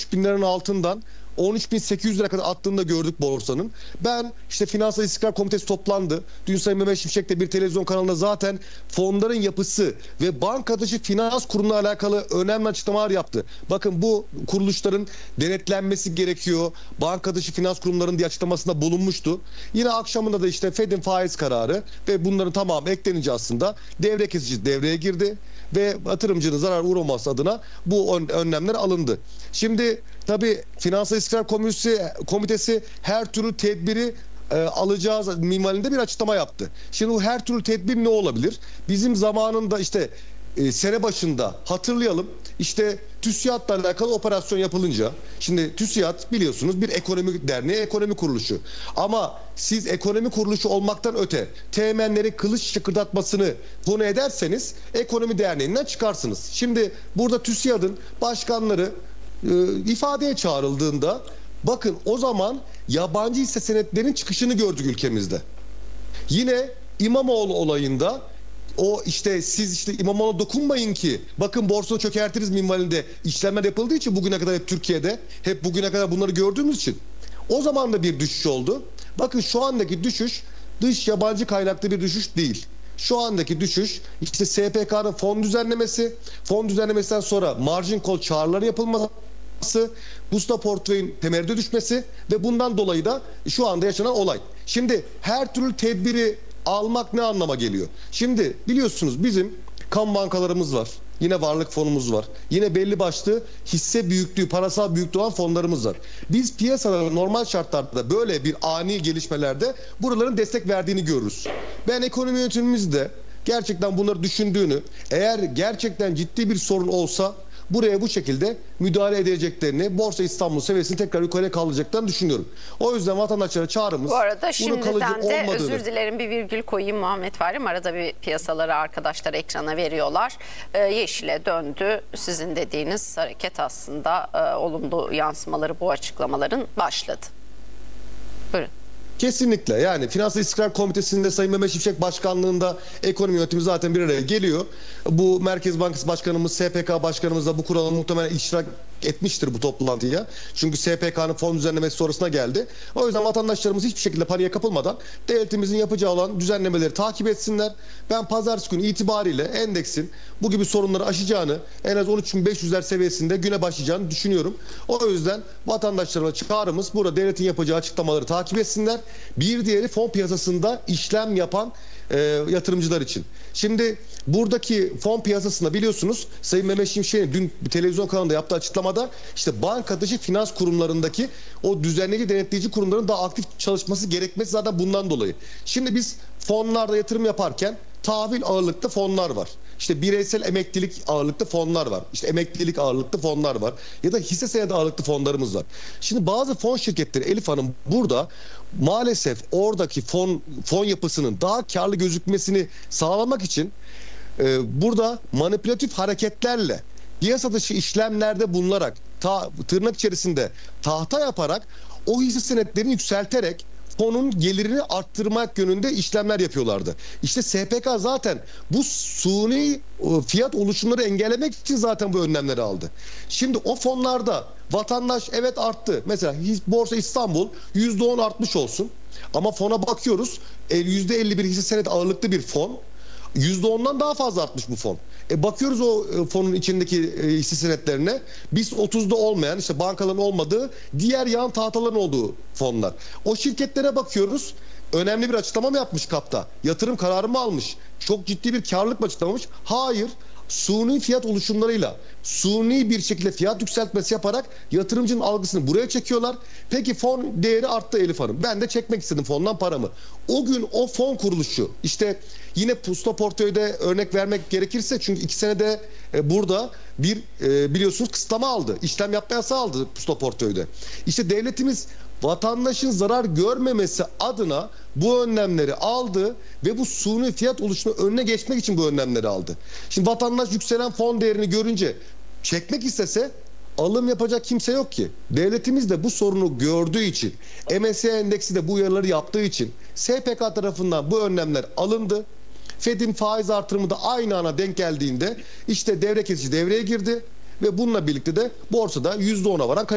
13 bin liranın altından 13.800 lira kadar attığını da gördük borsanın. Ben işte Finansal İstikrar Komitesi toplandı. Dün Sayın Mehmet Şimşek de bir televizyon kanalında zaten fonların yapısı ve banka dışı finans kurumuna alakalı önemli açıklamalar yaptı. Bakın bu kuruluşların denetlenmesi gerekiyor. Banka dışı finans kurumlarının diye açıklamasında bulunmuştu. Yine akşamında da işte Fed'in faiz kararı ve bunların tamamı eklenince aslında devre kesici devreye girdi ve yatırımcının zarar uğraması adına bu önlemler alındı. Şimdi tabii Finansal İstikrar Komitesi her türlü tedbiri alacağız minvalinde bir açıklama yaptı. Şimdi bu her türlü tedbir ne olabilir? Bizim zamanında işte sene başında hatırlayalım, işte TÜSİAD'la alakalı operasyon yapılınca, şimdi TÜSİAD biliyorsunuz bir ekonomi derneği, ekonomi kuruluşu. Ama siz ekonomi kuruluşu olmaktan öte teğmenleri kılıç şıkırdatmasını konu ederseniz ekonomi derneğinden çıkarsınız. Şimdi burada TÜSİAD'ın başkanları ifadeye çağrıldığında bakın o zaman yabancı hisse senetlerinin çıkışını gördük ülkemizde. Yine İmamoğlu olayında o işte siz işte İmamoğlu'na dokunmayın ki bakın borsayı çökertiriz minvalinde işlemler yapıldığı için bugüne kadar hep Türkiye'de hep bugüne kadar bunları gördüğümüz için o zaman da bir düşüş oldu. Bakın şu andaki düşüş dış yabancı kaynaklı bir düşüş değil. Şu andaki düşüş işte SPK'nın fon düzenlemesinden sonra margin call çağrıları yapılması, Busta portföyün temerrüde düşmesi ve bundan dolayı da şu anda yaşanan olay. Şimdi her türlü tedbiri almak ne anlama geliyor? Şimdi biliyorsunuz bizim kamu bankalarımız var. Yine varlık fonumuz var. Yine belli başlı hisse büyüklüğü, parasal büyüklüğü olan fonlarımız var. Biz piyasalara normal şartlarda böyle bir ani gelişmelerde buraların destek verdiğini görürüz. Ben ekonomi yönetimimizde gerçekten bunları düşündüğünü, eğer gerçekten ciddi bir sorun olsa buraya bu şekilde müdahale edeceklerini, Borsa İstanbul seviyesini tekrar yukarıya kaldıracaklarını düşünüyorum. O yüzden vatandaşlara çağrımız... Bu arada şimdiden de özür dilerim, bir virgül koyayım Muhammed Farim. Arada bir piyasaları arkadaşlar ekrana veriyorlar. Yeşile döndü. Sizin dediğiniz hareket aslında olumlu yansımaları bu açıklamaların başladı. Buyurun. Kesinlikle, yani Finansal İstikrar Komitesi'nde Sayın Mehmet Şimşek başkanlığında ekonomi yönetimi zaten bir araya geliyor. Bu Merkez Bankası Başkanımız, SPK Başkanımız da bu kurala muhtemelen iştirak etmiştir bu toplantıya. Çünkü SPK'nın fon düzenlemesi sonrasına geldi. O yüzden vatandaşlarımız hiçbir şekilde paniğe kapılmadan devletimizin yapacağı olan düzenlemeleri takip etsinler. Ben pazartesi günü itibariyle endeksin bu gibi sorunları aşacağını, en az 13.500'ler seviyesinde güne başlayacağını düşünüyorum. O yüzden vatandaşlarıma çağrımız burada devletin yapacağı açıklamaları takip etsinler. Bir diğeri fon piyasasında işlem yapan yatırımcılar için. Şimdi buradaki fon piyasasında biliyorsunuz Sayın Mehmet Şimşek'in dün bir televizyon kanalında yaptığı açıklamada işte banka dışı finans kurumlarındaki o düzenleyici denetleyici kurumların daha aktif çalışması gerekmesi zaten bundan dolayı. Şimdi biz fonlarda yatırım yaparken tahvil ağırlıklı fonlar var. İşte bireysel emeklilik ağırlıklı fonlar var. İşte emeklilik ağırlıklı fonlar var. Ya da hisse senedi ağırlıklı fonlarımız var. Şimdi bazı fon şirketleri Elif Hanım burada maalesef oradaki fon yapısının daha karlı gözükmesini sağlamak için burada manipülatif hareketlerle piyasa dışı işlemlerde bulunarak tırnak içerisinde tahta yaparak o hisse senetlerini yükselterek fonun gelirini arttırmak yönünde işlemler yapıyorlardı. İşte SPK zaten bu suni fiyat oluşumları engellemek için zaten bu önlemleri aldı. Şimdi o fonlarda vatandaş evet arttı. Mesela Borsa İstanbul %10 artmış olsun. Ama fona bakıyoruz %51 hisse senedi ağırlıklı bir fon. %10'dan daha fazla artmış bu fon. Bakıyoruz o fonun içindeki hisse senetlerine, biz 30'da olmayan, işte bankaların olmadığı diğer yan tahtaların olduğu fonlar. O şirketlere bakıyoruz. Önemli bir açıklama mı yapmış kapta? Yatırım kararı mı almış? Çok ciddi bir karlılık mı açıklamamış? Hayır. Suni fiyat oluşumlarıyla suni bir şekilde fiyat yükseltmesi yaparak yatırımcının algısını buraya çekiyorlar. Peki fon değeri arttı Elif Hanım. Ben de çekmek istedim fondan paramı. O gün o fon kuruluşu işte yine Pusta portföyde örnek vermek gerekirse çünkü 2 senede burada bir biliyorsunuz kısıtlama aldı. İşlem yapma yasağı aldı Pusta portföyde. İşte devletimiz vatandaşın zarar görmemesi adına bu önlemleri aldı ve bu suni fiyat oluşumunun önüne geçmek için bu önlemleri aldı. Şimdi vatandaş yükselen fon değerini görünce çekmek istese alım yapacak kimse yok ki. Devletimiz de bu sorunu gördüğü için, MSCI endeksi de bu uyarıları yaptığı için SPK tarafından bu önlemler alındı. Fed'in faiz artırımı da aynı ana denk geldiğinde işte devre kesici devreye girdi ve bununla birlikte de borsada %10'a varan